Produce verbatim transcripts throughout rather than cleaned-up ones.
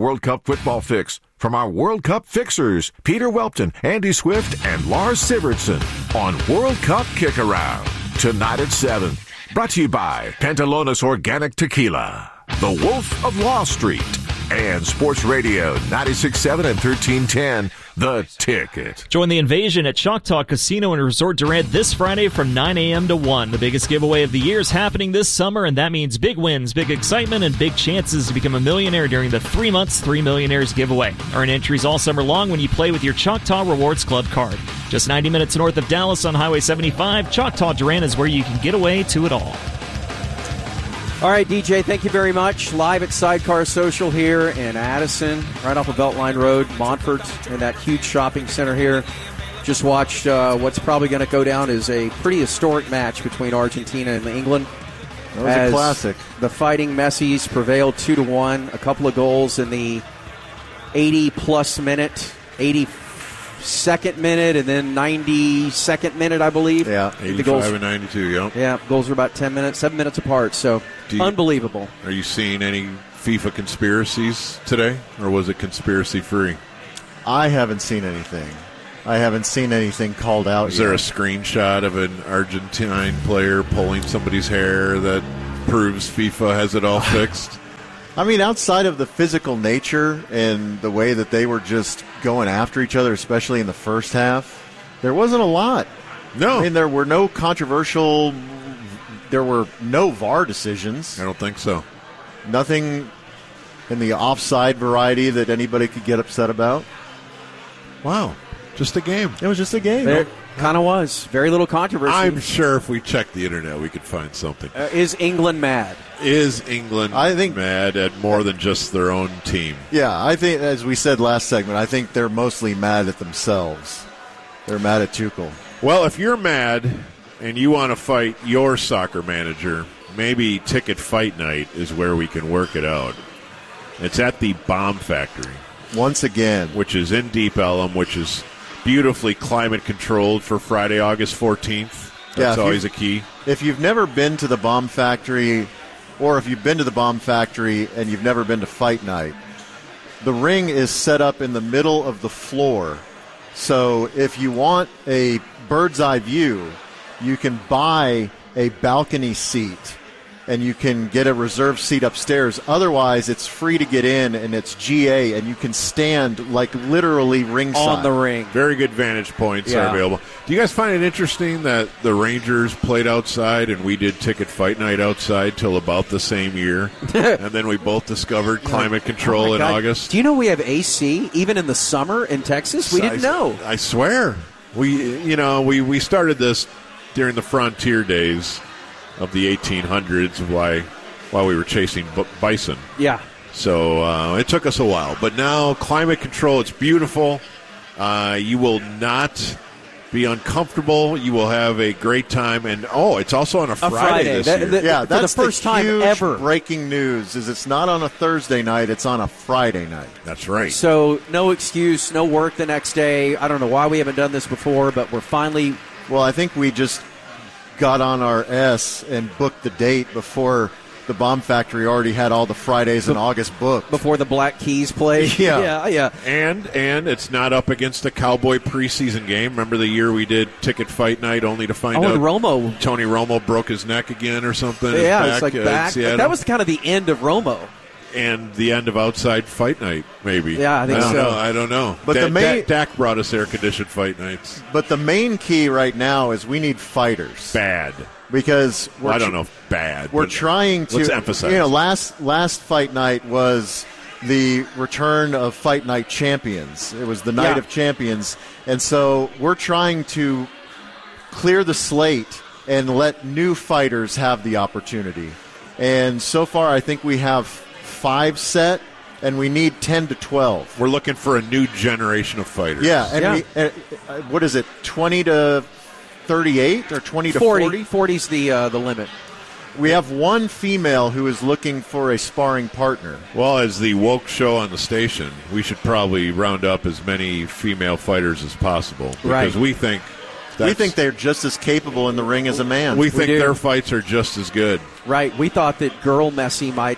World Cup football fix from our World Cup fixers, Peter Welpton, Andy Swift, and Lars Sivertson on World Cup Kick-Around. Tonight at seven. Brought to you by Pantalones Organic Tequila, The Wolf of Law Street, and Sports Radio ninety-six point seven and thirteen ten, The Ticket. Join the invasion at Choctaw Casino and Resort Durant this Friday from nine a.m. to one. The biggest giveaway of the year is happening this summer, and that means big wins, big excitement, and big chances to become a millionaire during the three months Three Millionaires giveaway. Earn entries all summer long when you play with your Choctaw Rewards Club card. Just ninety minutes north of Dallas on Highway seventy-five, Choctaw Durant is where you can get away to it all. All right, D J, thank you very much. Live at Sidecar Social here in Addison, right off of Beltline Road, Montfort, in that huge shopping center here. Just watched uh, what's probably going to go down as a pretty historic match between Argentina and England. That was as a classic. The Fighting Messies prevailed two to one. A couple of goals in the eighty-plus minute, eighty-second minute, and then ninety-second minute, I believe. Yeah, eighty-five and ninety-two, yeah. Yeah, goals are about ten minutes, seven minutes apart, so Do you, unbelievable. Are you seeing any FIFA conspiracies today, or was it conspiracy-free? I haven't seen anything. I haven't seen anything called out Is yet. there a screenshot of an Argentine player pulling somebody's hair that proves FIFA has it all fixed? I mean, outside of the physical nature and the way that they were just going after each other, especially in the first half, there wasn't a lot. No. I mean, there were no controversial, there were no V A R decisions. I don't think so. Nothing in the offside variety that anybody could get upset about. Wow. Just a game. It was just a game. There kind of was. Very little controversy. I'm sure if we checked the internet, we could find something. Uh, is England mad? Is England I think, mad at more than just their own team? Yeah, I think, as we said last segment, I think they're mostly mad at themselves. They're mad at Tuchel. Well, if you're mad and you want to fight your soccer manager, maybe Ticket Fight Night is where we can work it out. It's at the Bomb Factory. Once again. Which is in Deep Ellum, which is beautifully climate controlled for Friday, August fourteenth. That's yeah, always a key. If you've never been to the Bomb Factory, or if you've been to the Bomb Factory and you've never been to Fight Night, the ring is set up in the middle of the floor. So if you want a bird's eye view, you can buy a balcony seat and you can get a reserved seat upstairs. Otherwise, it's free to get in, and it's G A, and you can stand, like, literally ringside. On the ring. Very good vantage points Yeah. are available. Do you guys find it interesting that the Rangers played outside and we did Ticket Fight Night outside till about the same year? And then we both discovered climate control Oh my in God. August? Do you know we have A C even in the summer in Texas? We didn't I, know. I swear. We, you know, we, we started this during the frontier days of the eighteen hundreds why, while we were chasing b- bison. Yeah. So uh, it took us a while. But now climate control, it's beautiful. Uh, you will not be uncomfortable. You will have a great time. And, oh, it's also on a Friday, Friday. this That- year. that- Yeah, for that's the first time huge ever. breaking news is it's not on a Thursday night, it's on a Friday night. That's right. So no excuse, no work the next day. I don't know why we haven't done this before, but we're finally. Well, I think we just got on our S and booked the date before the Bomb Factory already had all the Fridays in August booked. Before the Black Keys play. Yeah. yeah, yeah. And and it's not up against a Cowboy preseason game. Remember the year we did Ticket Fight Night only to find Oh, out and Romo. Tony Romo broke his neck again or something? His Yeah, back, it's like uh, in back. Seattle. That was kind of the end of Romo. And the end of Outside Fight Night, maybe. Yeah, I think don't so. know. I don't know. But Da- the main- Da- Dak brought us air-conditioned fight nights. But the main key right now is we need fighters. Bad. Because we're Well, I don't tr- know if bad. We're but trying to let's emphasize. You know, last last Fight Night was the return of Fight Night champions. It was the night Yeah. of champions, and so we're trying to clear the slate and let new fighters have the opportunity. And so far, I think we have five set, and we need ten to twelve. We're looking for a new generation of fighters. Yeah, and Yeah. We, uh, uh, what is it, twenty to thirty-eight or twenty to forty. forty? forty's the uh, the limit. We have one female who is looking for a sparring partner. Well, as the woke show on the station, we should probably round up as many female fighters as possible. Because Right. we think that's, We think they're just as capable in the ring as a man. we think do. their fights are just as good. Right. We thought that Girl Messi might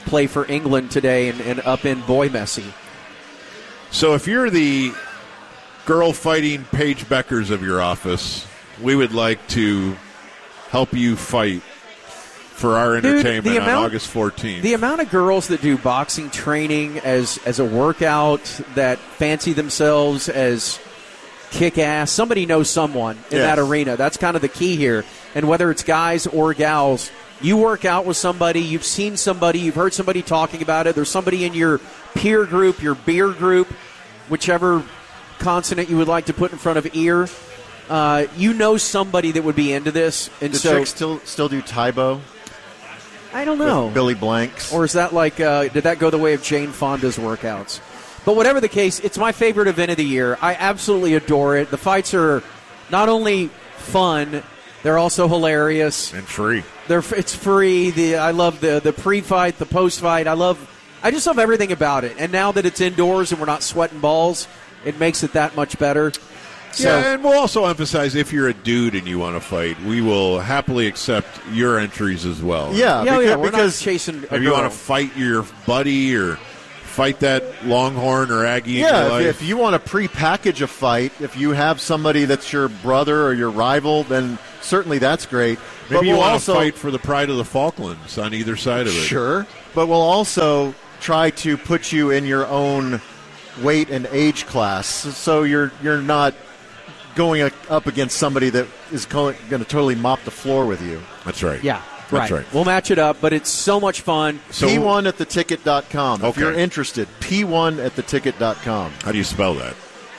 play for England today and, and up in Boy Messi. So if you're the girl fighting Paige Beckers of your office, we would like to help you fight for our entertainment Dude, on amount, August fourteenth. The amount of girls that do boxing training as as a workout, that fancy themselves as kick-ass, somebody knows someone in yes. that arena. That's kind of the key here. And whether it's guys or gals, you work out with somebody, you've seen somebody, you've heard somebody talking about it, there's somebody in your peer group, your beer group, whichever consonant you would like to put in front of ear, uh, you know somebody that would be into this. And Do so, chicks still, still do Taibo? I don't know. With Billy Blanks? Or is that like, uh, did that go the way of Jane Fonda's workouts? But whatever the case, it's my favorite event of the year. I absolutely adore it. The fights are not only fun, they're also hilarious. And free. They're, it's free. The I love the, the pre-fight, the post-fight. I love, I just love everything about it. And now that it's indoors and we're not sweating balls, it makes it that much better. So, yeah, and we'll also emphasize if you're a dude and you want to fight, we will happily accept your entries as well. Yeah, yeah, because, yeah we're because not chasing a if girl. you want to fight your buddy or fight that Longhorn or Aggie in your yeah, life. if, if you want to pre-package a fight, if you have somebody that's your brother or your rival, then certainly that's great. Maybe but you we'll want also, to fight for the pride of the Falklands on either side of it. Sure, but we'll also try to put you in your own weight and age class, so you're you're not going up against somebody that is going to totally mop the floor with you. That's right. Yeah, That's right. right. We'll match it up, but it's so much fun. So, P one at the ticket dot com. If Okay. you're interested, P one at the ticket dot com. How do you spell that?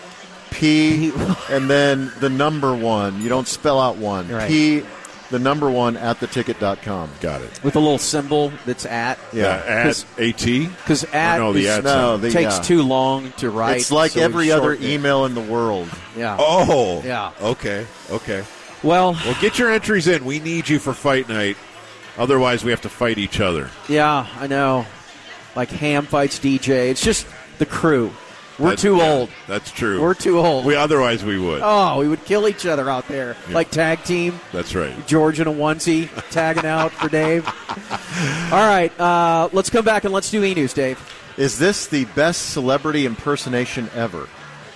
P and then the number one. You don't spell out one. Right. P, the number one at the ticket dot com. Got it. With a little symbol that's at. Yeah. Uh, at AT? Because at no, the is- at No, sign. the, takes yeah. too long to write. It's like so we every other shorten it. email in the world. Yeah. Oh. Yeah. Okay. Okay. Well, Well, get your entries in. We need you for fight night. Otherwise, we have to fight each other. yeah, I know. Like Ham fights D J. It's just the crew. We're That's- too yeah, old. That's true. We're too old. We otherwise we would. oh, we would kill each other out there. Yeah. Like tag team. That's right. George in a onesie tagging out for Dave. All right, uh, let's come back and let's do e-news, Dave. Is this the best celebrity impersonation ever?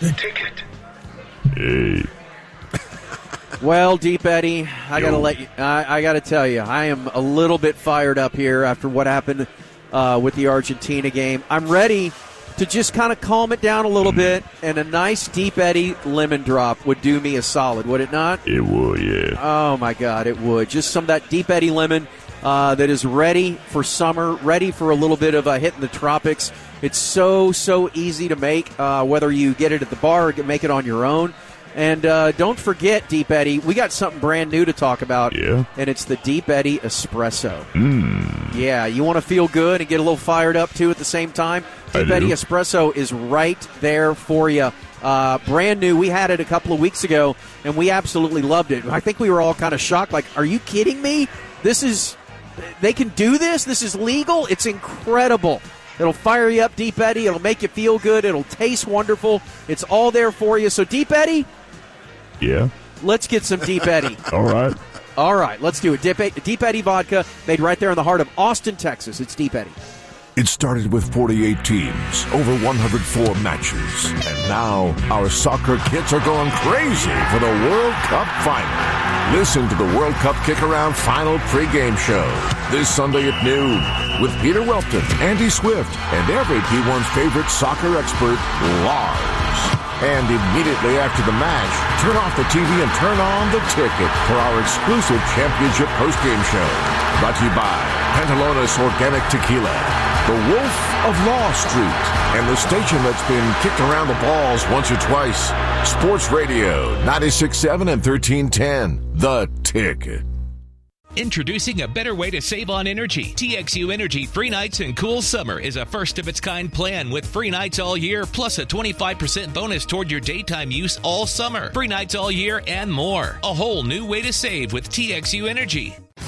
Well, Deep Eddie, I gotta let you. I, I gotta tell you, I am a little bit fired up here after what happened uh, with the Argentina game. I'm ready to just kind of calm it down a little bit, and a nice Deep Eddie lemon drop would do me a solid, would it not? It would, yeah. Oh my God, it would. Just some of that Deep Eddie lemon uh, that is ready for summer, ready for a little bit of a hit in the tropics. It's so so easy to make, uh, whether you get it at the bar or make it on your own. And uh, don't forget, Deep Eddie, we got something brand new to talk about. Yeah. And it's the Deep Eddie Espresso. Mm. Yeah, you want to feel good and get a little fired up, too, at the same time? I Deep do. Eddie Espresso is right there for you. Uh, brand new. We had it a couple of weeks ago, and we absolutely loved it. I think we were all kind of shocked, like, are you kidding me? This is, they can do this? This is legal? It's incredible. It'll fire you up, Deep Eddie. It'll make you feel good. It'll taste wonderful. It's all there for you. So, Deep Eddie, Yeah. let's get some Deep Eddie. All right. All right, let's do it. Deep, Deep Eddie vodka, made right there in the heart of Austin, Texas. It's Deep Eddie. It started with forty-eight teams, over one hundred four matches, and now our soccer kids are going crazy for the World Cup final. Listen to the World Cup Kick-Around Final pregame show this Sunday at noon with Peter Welton, Andy Swift, and every P one's favorite soccer expert, Lars. And immediately after the match, turn off the T V and turn on the ticket for our exclusive championship postgame show. Brought to you by Pantalones Organic Tequila, the Wolf of Law Street, and the station that's been kicked around the balls once or twice. Sports Radio, ninety-six point seven and thirteen ten. The Ticket. Introducing a better way to save on energy. T X U Energy Free Nights and Cool Summer is a first-of-its-kind plan with free nights all year, plus a twenty-five percent bonus toward your daytime use all summer. Free nights all year and more. A whole new way to save with T X U Energy.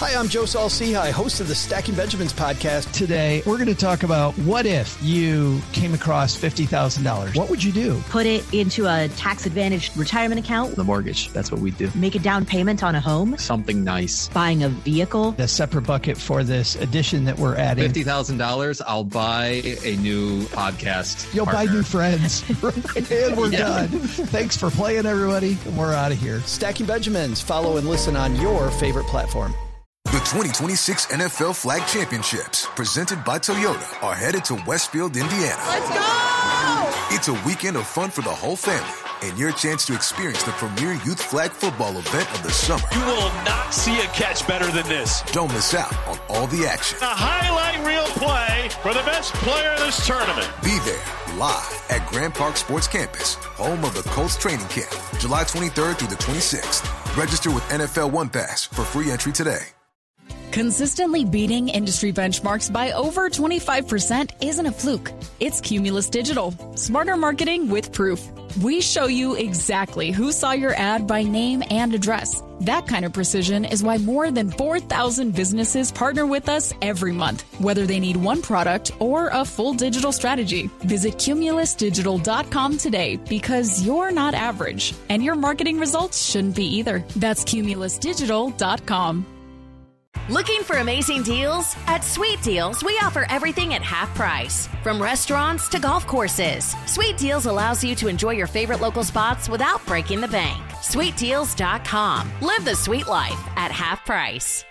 Hi, I'm Joe Saul-Sehy, host of the Stacking Benjamins podcast. Today, we're going to talk about what if you came across fifty thousand dollars. What would you do? Put it into a tax-advantaged retirement account. The mortgage, that's what we do. Make a down payment on a home. Something nice. Buying a vehicle. A separate bucket for this addition that we're adding. fifty thousand dollars, I'll buy a new podcast You'll partner. buy new friends. And we're Yeah. done. Thanks for playing, everybody. And we're out of here. Stacking Benjamins. Follow and listen on your favorite platform. The twenty twenty-six N F L Flag Championships, presented by Toyota, are headed to Westfield, Indiana. Let's go! It's a weekend of fun for the whole family and your chance to experience the premier youth flag football event of the summer. You will not see a catch better than this. Don't miss out on all the action. A highlight reel play for the best player of this tournament. Be there live at Grand Park Sports Campus, home of the Colts training camp, July twenty-third through the twenty-sixth. Register with N F L One Pass for free entry today. Consistently beating industry benchmarks by over twenty-five percent isn't a fluke. It's Cumulus Digital. Smarter marketing with proof. We show you exactly who saw your ad by name and address. That kind of precision is why more than four thousand businesses partner with us every month, whether they need one product or a full digital strategy. Visit cumulus digital dot com today because you're not average, and your marketing results shouldn't be either. That's cumulus digital dot com. Looking for amazing deals? At Sweet Deals, we offer everything at half price. From restaurants to golf courses, Sweet Deals allows you to enjoy your favorite local spots without breaking the bank. sweet deals dot com. Live the sweet life at half price.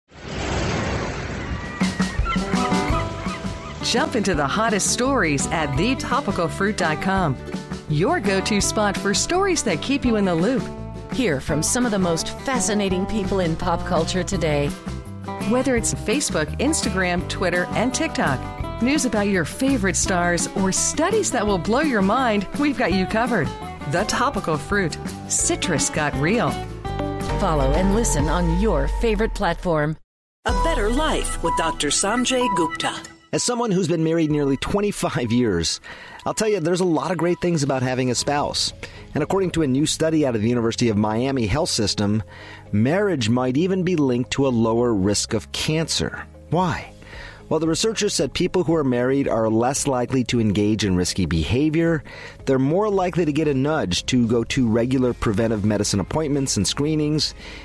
Jump into the hottest stories at the topical fruit dot com. Your go-to spot for stories that keep you in the loop. Hear from some of the most fascinating people in pop culture today. Whether it's Facebook, Instagram, Twitter, and TikTok, news about your favorite stars, or studies that will blow your mind, we've got you covered. The Topical Fruit. Citrus got real. Follow and listen on your favorite platform. A Better Life with Doctor Sanjay Gupta. As someone who's been married nearly twenty-five years, I'll tell you there's a lot of great things about having a spouse. And according to a new study out of the University of Miami Health System, marriage might even be linked to a lower risk of cancer. Why? Well, the researchers said people who are married are less likely to engage in risky behavior. They're more likely to get a nudge to go to regular preventive medicine appointments and screenings.